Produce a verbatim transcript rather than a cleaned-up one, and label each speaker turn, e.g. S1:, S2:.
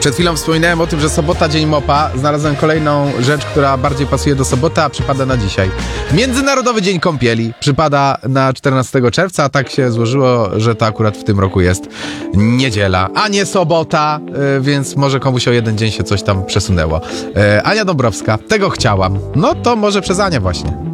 S1: Przed chwilą wspominałem o tym, że sobota, dzień mopa. Znalazłem kolejną rzecz, która bardziej pasuje do soboty, a przypada na dzisiaj. Międzynarodowy Dzień Kąpieli przypada na czternastego czerwca, a tak się złożyło, że to akurat w tym roku jest niedziela, a nie sobota, więc może komuś o jeden dzień się coś tam przesunęło. Ania Dąbrowska, tego chciałam. No to może przez Anię właśnie.